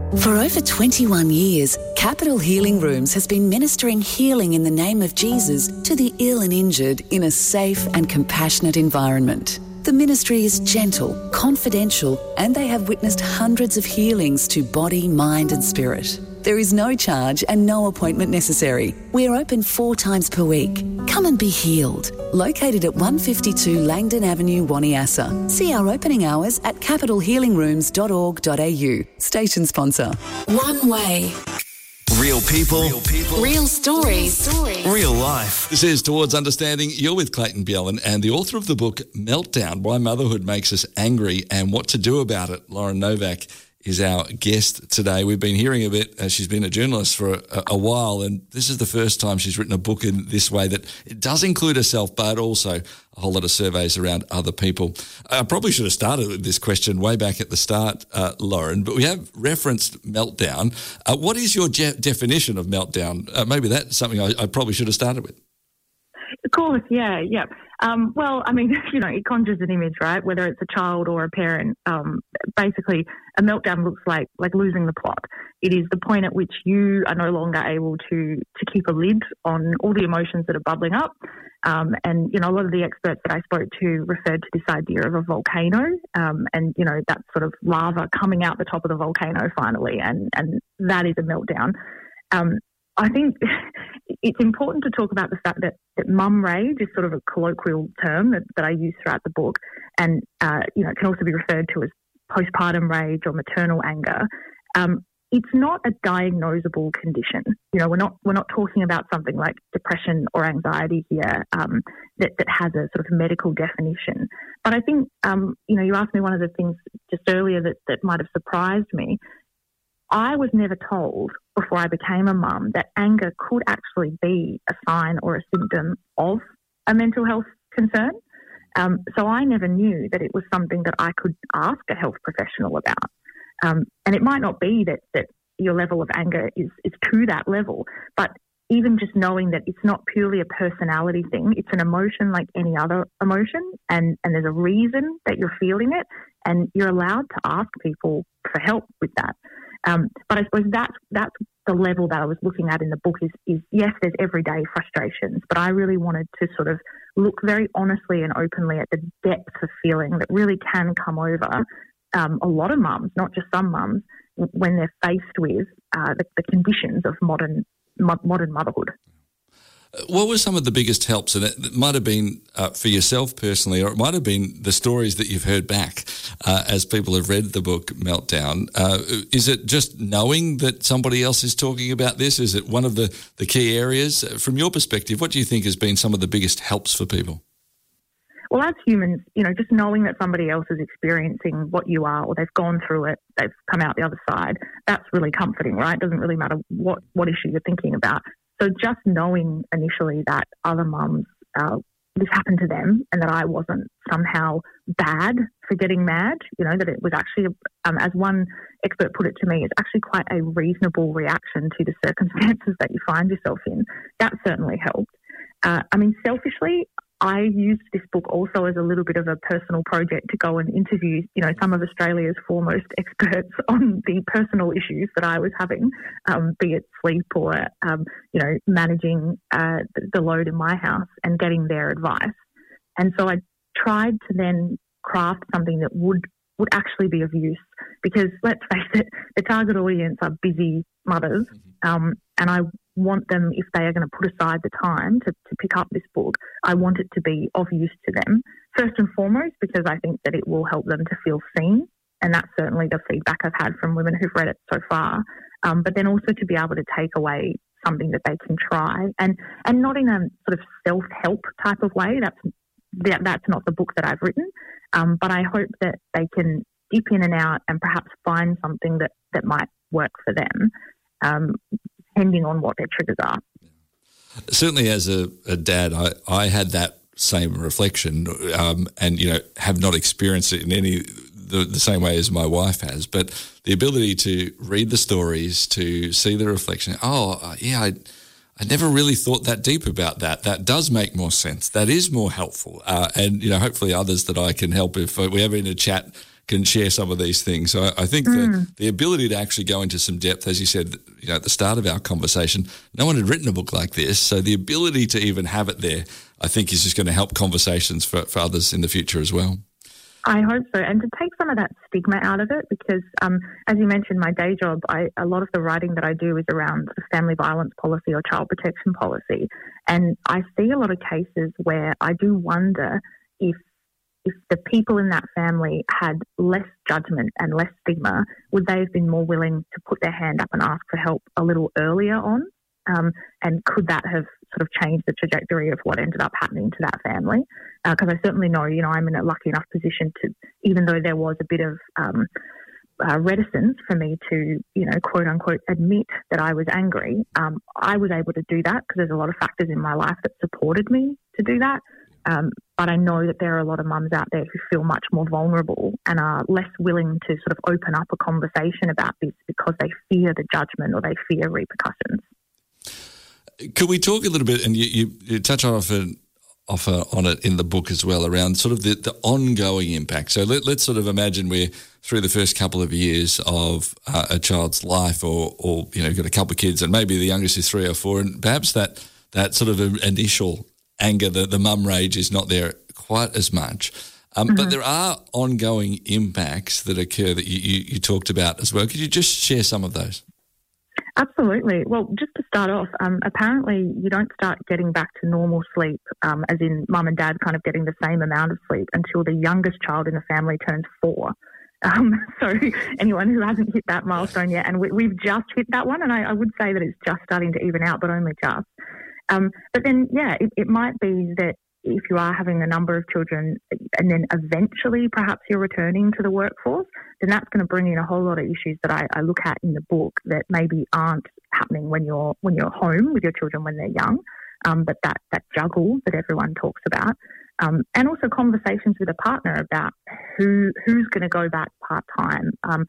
For over 21 years, Capital Healing Rooms has been ministering healing in the name of Jesus to the ill and injured in a safe and compassionate environment. The ministry is gentle, confidential, and they have witnessed hundreds of healings to body, mind and spirit. There is no charge and no appointment necessary. We are open 4 times per week. Come and be healed. Located at 152 Langdon Avenue, Waniassa. See our opening hours at capitalhealingrooms.org.au. Station sponsor. One way. Real people. Real stories. Real life. This is Towards Understanding. You're with Clayton Bjelland and the author of the book Meltdown, Why Motherhood Makes Us Angry and What to Do About It. Lauren Novak is our guest today. We've been hearing of it. She's been a journalist for a while, and this is the first time she's written a book in this way that it does include herself, but also a whole lot of surveys around other people. I probably should have started with this question way back at the start, Lauren, but we have referenced meltdown. What is your definition of meltdown? Maybe that's something I probably should have started with. Of course, yeah. Well, I mean, it conjures an image, right? Whether it's a child or a parent, basically a meltdown looks like losing the plot. It is the point at which you are no longer able to keep a lid on all the emotions that are bubbling up. And, a lot of the experts that I spoke to referred to this idea of a volcano, and, that sort of lava coming out the top of the volcano finally, and that is a meltdown. I think it's important to talk about the fact that mum rage is sort of a colloquial term that I use throughout the book, and it can also be referred to as postpartum rage or maternal anger. It's not a diagnosable condition. We're not talking about something like depression or anxiety here that has a sort of medical definition. But I think you asked me one of the things just earlier that might have surprised me. I was never told before I became a mum that anger could actually be a sign or a symptom of a mental health concern. So I never knew that it was something that I could ask a health professional about. And it might not be that your level of anger is to that level, but even just knowing that it's not purely a personality thing, it's an emotion like any other emotion, and there's a reason that you're feeling it, and you're allowed to ask people for help with that. But I suppose that's the level that I was looking at in the book is yes, there's everyday frustrations, but I really wanted to sort of look very honestly and openly at the depth of feeling that really can come over a lot of mums, not just some mums, when they're faced with the conditions of modern motherhood. What were some of the biggest helps? And it might have been for yourself personally, or it might have been the stories that you've heard back as people have read the book Meltdown. Is it just knowing that somebody else is talking about this? Is it one of the key areas? From your perspective, what do you think has been some of the biggest helps for people? Well, as humans, just knowing that somebody else is experiencing what you are, or they've gone through it, they've come out the other side, that's really comforting, right? It doesn't really matter what issue you're thinking about. So just knowing initially that other mums, this happened to them, and that I wasn't somehow bad for getting mad, that it was actually, as one expert put it to me, it's actually quite a reasonable reaction to the circumstances that you find yourself in. That certainly helped. Selfishly, I used this book also as a little bit of a personal project to go and interview, some of Australia's foremost experts on the personal issues that I was having, be it sleep or, managing the load in my house and getting their advice. And so I tried to then craft something that would actually be of use, because let's face it, the target audience are busy mothers, and I want them, if they are going to put aside the time to pick up this book, I want it to be of use to them, first and foremost, because I think that it will help them to feel seen, and that's certainly the feedback I've had from women who've read it so far, but then also to be able to take away something that they can try, and not in a sort of self-help type of way. That's not the book that I've written, but I hope that they can dip in and out and perhaps find something that might work for them, depending on what their triggers are. Certainly as a dad, I had that same reflection and, have not experienced it in the same way as my wife has, but the ability to read the stories, to see the reflection, I never really thought that deep about that. That does make more sense. That is more helpful. And, hopefully others that I can help, if we're ever in a chat, can share some of these things. So I think the ability to actually go into some depth, as you said, at the start of our conversation, no one had written a book like this. So the ability to even have it there, I think, is just going to help conversations for others in the future as well. I hope so, and to take some of that stigma out of it, because as you mentioned, my day job, a lot of the writing that I do is around family violence policy or child protection policy, and I see a lot of cases where I do wonder if the people in that family had less judgment and less stigma, would they have been more willing to put their hand up and ask for help a little earlier on? And could that have sort of changed the trajectory of what ended up happening to that family? Because I certainly know, I'm in a lucky enough position to, even though there was a bit of reticence for me to, quote unquote, admit that I was angry, I was able to do that because there's a lot of factors in my life that supported me to do that. But I know that there are a lot of mums out there who feel much more vulnerable and are less willing to sort of open up a conversation about this because they fear the judgment or they fear repercussions. Could we talk a little bit, and you touch on it in the book as well, around sort of the ongoing impact. So let's sort of imagine we're through the first couple of years of a child's life, or got a couple of kids, and maybe the youngest is 3 or 4, and perhaps that sort of initial anger, the mum rage is not there quite as much. But there are ongoing impacts that occur that you talked about as well. Could you just share some of those? Absolutely. Well, just to start off, apparently you don't start getting back to normal sleep, as in mum and dad kind of getting the same amount of sleep, until the youngest child in the family turns 4. So anyone who hasn't hit that milestone yet, and we've just hit that one, and I would say that it's just starting to even out, but only just. But then, it might be that if you are having a number of children and then eventually perhaps you're returning to the workforce, then that's going to bring in a whole lot of issues that I look at in the book that maybe aren't happening when you're home with your children when they're young, but that juggle that everyone talks about. And also conversations with a partner about who's going to go back part-time,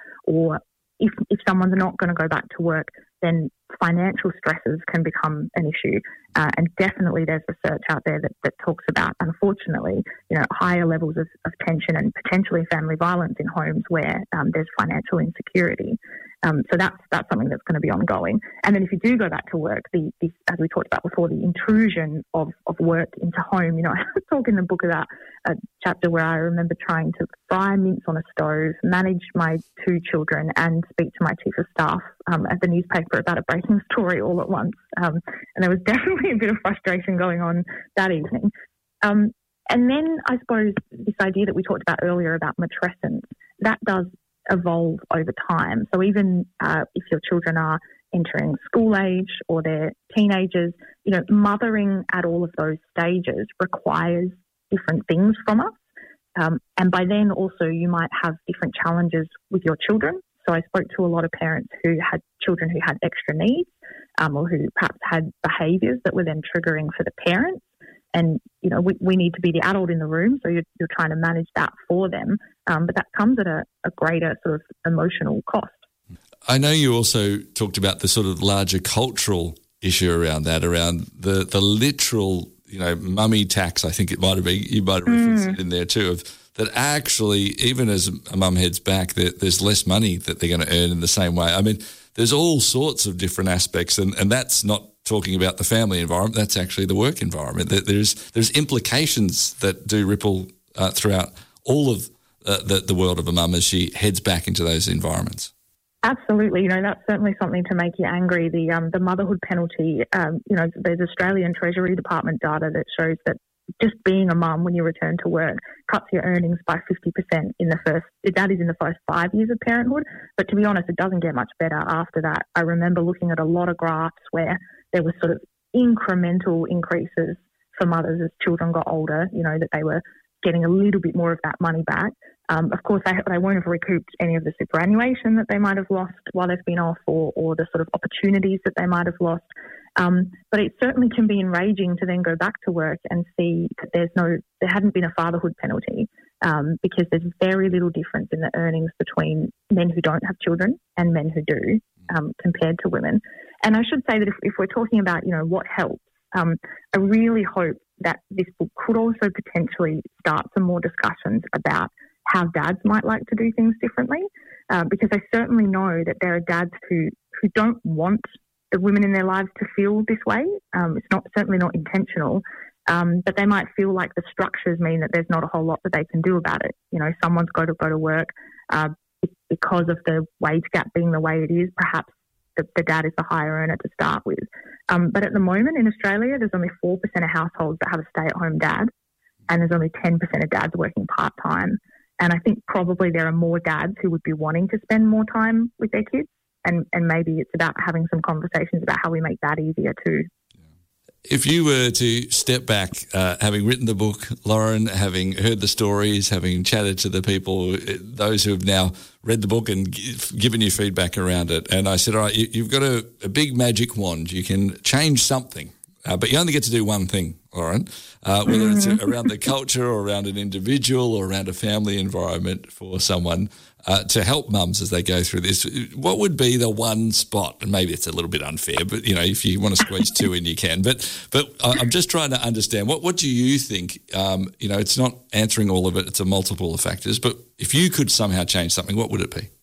or if someone's not going to go back to work, then financial stresses can become an issue. And definitely there's research out there that talks about, unfortunately, higher levels of tension and potentially family violence in homes where there's financial insecurity. So that's something that's going to be ongoing. And then if you do go back to work, as we talked about before, the intrusion of work into home. I talk in the book about a chapter where I remember trying to fry mince on a stove, manage my 2 children, and speak to my chief of staff at the newspaper about a breaking story all at once. And there was definitely a bit of frustration going on that evening. And then I suppose this idea that we talked about earlier about matrescence, that does evolve over time. So even if your children are entering school age or they're teenagers, mothering at all of those stages requires different things from us. And by then also you might have different challenges with your children. So I spoke to a lot of parents who had children who had extra needs, or who perhaps had behaviours that were then triggering for the parents. And, we need to be the adult in the room, so you're trying to manage that for them. But that comes at a greater sort of emotional cost. I know you also talked about the sort of larger cultural issue around that, around the literal, mummy tax, I think it might have been, you might have referenced it in there too, of that actually, even as a mum heads back, there's less money that they're going to earn in the same way. I mean, there's all sorts of different aspects, and that's not talking about the family environment, that's actually the work environment. There's implications that do ripple throughout all of the world of a mum as she heads back into those environments. Absolutely. That's certainly something to make you angry. The motherhood penalty, there's Australian Treasury Department data that shows that just being a mum when you return to work cuts your earnings by 50% in the first 5 years of parenthood. But to be honest, it doesn't get much better after that. I remember looking at a lot of graphs where there was sort of incremental increases for mothers as children got older, that they were getting a little bit more of that money back. Of course, they won't have recouped any of the superannuation that they might have lost while they've been off, or the sort of opportunities that they might have lost. But it certainly can be enraging to then go back to work and see that there hadn't been a fatherhood penalty, because there's very little difference in the earnings between men who don't have children and men who do, compared to women. And I should say that if we're talking about, what helps, I really hope that this book could also potentially start some more discussions about how dads might like to do things differently, because I certainly know that there are dads who don't want the women in their lives to feel this way. It's certainly not intentional, but they might feel like the structures mean that there's not a whole lot that they can do about it. You know, someone's got to go to work because of the wage gap being the way it is. Perhaps the dad is the higher earner to start with. But at the moment in Australia, there's only 4% of households that have a stay-at-home dad, and there's only 10% of dads working part-time. And I think probably there are more dads who would be wanting to spend more time with their kids, and maybe it's about having some conversations about how we make that easier too. If you were to step back, having written the book, Lauren, having heard the stories, having chatted to the people, those who have now read the book and given you feedback around it, and I said, all right, you've got a big magic wand. You can change something, but you only get to do one thing, Lauren, whether it's around the culture or around an individual or around a family environment for someone to help mums as they go through this. What would be the one spot? And maybe it's a little bit unfair, but, you know, if you want to squeeze two in, you can. But I'm just trying to understand, what do you think? You know, it's not answering all of it. It's a multiple of factors. But if you could somehow change something, what would it be?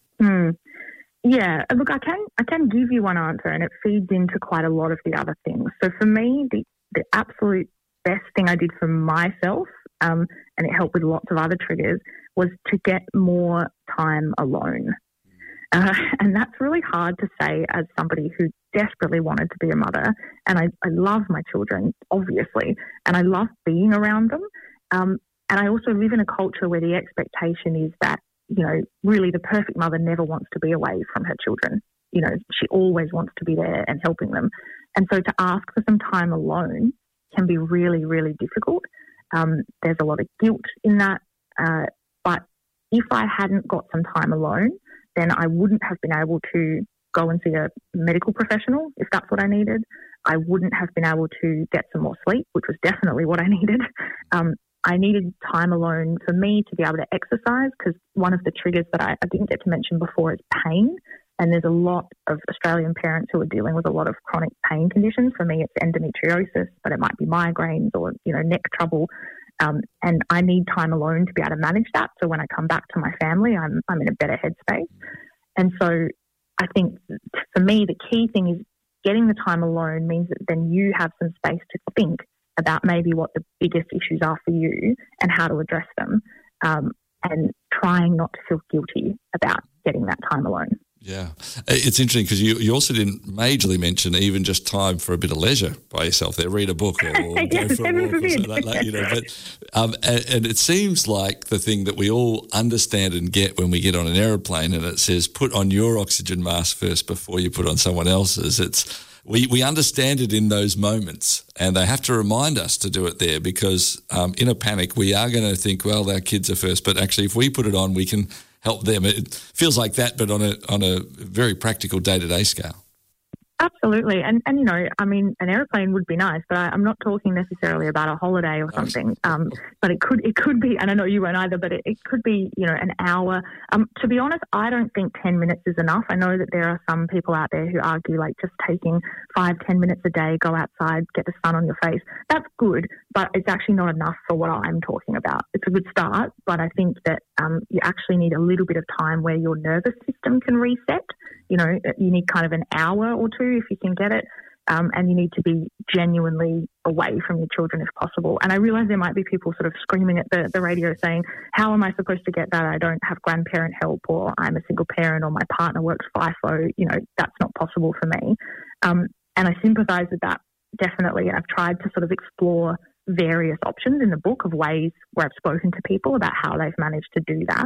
Yeah, look, I can give you one answer, and it feeds into quite a lot of the other things. So for me, the absolute best thing I did for myself, and it helped with lots of other triggers, was to get more time alone. And that's really hard to say as somebody who desperately wanted to be a mother. And I love my children, obviously, and I love being around them. And I also live in a culture where the expectation is that, you know, really the perfect mother never wants to be away from her children. You know, she always wants to be there and helping them. And so to ask for some time alone can be really, really difficult. There's a lot of guilt in that. But if I hadn't got some time alone, then I wouldn't have been able to go and see a medical professional if that's what I needed. I wouldn't have been able to get some more sleep, which was definitely what I needed. I needed time alone for me to be able to exercise, because one of the triggers that I didn't get to mention before is pain. And there's a lot of Australian parents who are dealing with a lot of chronic pain conditions. For me, it's endometriosis, but it might be migraines or, you know, neck trouble. And I need time alone to be able to manage that. So when I come back to my family, I'm in a better headspace. And so I think for me, the key thing is getting the time alone means that then you have some space to think about maybe what the biggest issues are for you and how to address them, and trying not to feel guilty about getting that time alone. Yeah. It's interesting because you also didn't majorly mention even just time for a bit of leisure by yourself there, read a book or go for a walk or something like that, you know. But, and it seems like the thing that we all understand and get when we get on an aeroplane and it says put on your oxygen mask first before you put on someone else's. We understand it in those moments, and they have to remind us to do it there because in a panic we are going to think, well, our kids are first, but actually if we put it on, we can help them. It feels like that, but on a very practical day-to-day scale. Absolutely. And you know, I mean, an airplane would be nice, but I'm not talking necessarily about a holiday or something. But it could be, and I know you won't either, but it could be, you know, an hour. To be honest, I don't think 10 minutes is enough. I know that there are some people out there who argue like just taking 5-10 minutes a day, go outside, get the sun on your face. That's good, but it's actually not enough for what I'm talking about. It's a good start, but I think that you actually need a little bit of time where your nervous system can reset. You know, you need kind of an hour or two if you can get it, and you need to be genuinely away from your children if possible. And I realise there might be people sort of screaming at the radio saying, how am I supposed to get that? I don't have grandparent help, or I'm a single parent, or my partner works FIFO. You know, that's not possible for me. And I sympathise with that, definitely. And I've tried to sort of explore various options in the book of ways where I've spoken to people about how they've managed to do that.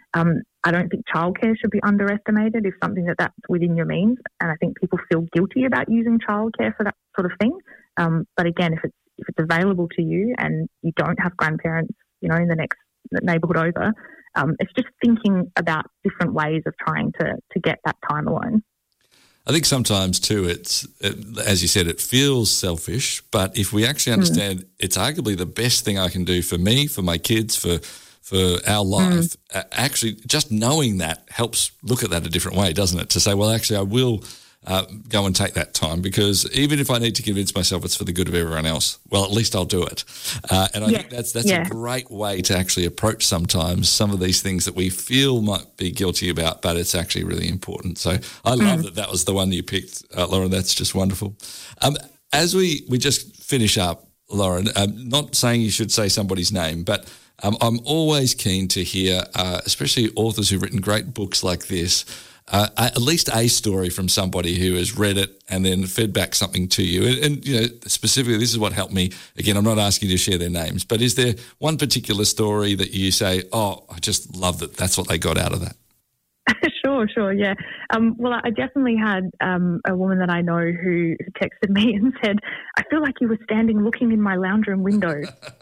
I don't think childcare should be underestimated if something that's within your means. And I think people feel guilty about using childcare for that sort of thing. But again, if it's available to you and you don't have grandparents, you know, in the next neighbourhood over, it's just thinking about different ways of trying to get that time alone. I think sometimes too, as you said, it feels selfish, but if we actually understand it's arguably the best thing I can do for me, for my kids, for our life, actually just knowing that helps look at that a different way, doesn't it? To say, well, actually I will go and take that time, because even if I need to convince myself it's for the good of everyone else, well, at least I'll do it. And I think that's a great way to actually approach sometimes some of these things that we feel might be guilty about, but it's actually really important. So I love that was the one you picked, Lauren. That's just wonderful. As we just finish up, Lauren, not saying you should say somebody's name, but I'm always keen to hear, especially authors who've written great books like this, at least a story from somebody who has read it and then fed back something to you. And you know, specifically, this is what helped me. Again, I'm not asking you to share their names, but is there one particular story that you say, oh, I just love that that's what they got out of that? Sure, yeah. Well, I definitely had a woman that I know who texted me and said, I feel like you were standing looking in my lounge room window.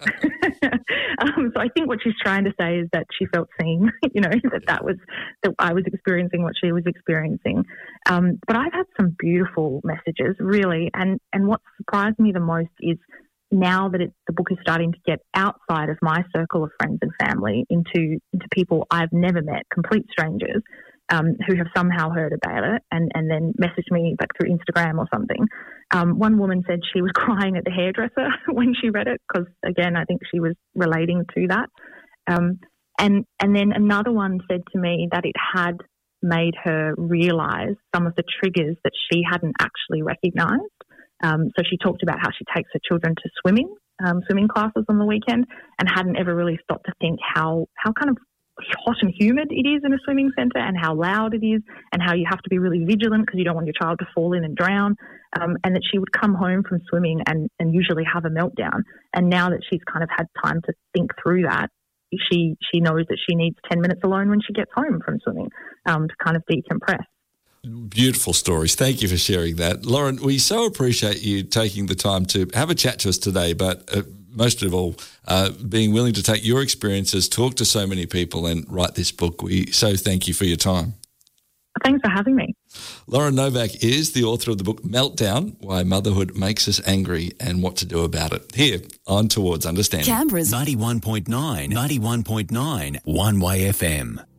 So I think what she's trying to say is that she felt seen, that I was experiencing what she was experiencing. But I've had some beautiful messages, really. And what surprised me the most is now that the book is starting to get outside of my circle of friends and family into people I've never met, complete strangers, who have somehow heard about it and then messaged me like through Instagram or something. One woman said she was crying at the hairdresser when she read it because, again, I think she was relating to that. And then another one said to me that it had made her realise some of the triggers that she hadn't actually recognised. So she talked about how she takes her children to swimming classes on the weekend, and hadn't ever really stopped to think how kind of hot and humid it is in a swimming centre, and how loud it is, and how you have to be really vigilant because you don't want your child to fall in and drown, and that she would come home from swimming and usually have a meltdown. And now that she's kind of had time to think through that, she knows that she needs 10 minutes alone when she gets home from swimming to kind of decompress. Beautiful stories. Thank you for sharing that. Lauren, we so appreciate you taking the time to have a chat to us today, but most of all, being willing to take your experiences, talk to so many people and write this book. We so thank you for your time. Thanks for having me. Lauren Novak is the author of the book Meltdown, Why Motherhood Makes Us Angry and What to Do About It, here on Towards Understanding. Canberra's 91.9 One Way FM.